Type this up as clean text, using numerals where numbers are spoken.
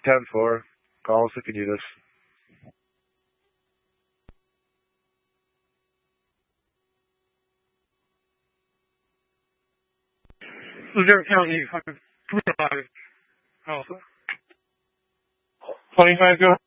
10-4. Call us if you need us. Luzerne County, fucking brutalized. Also. 25, go.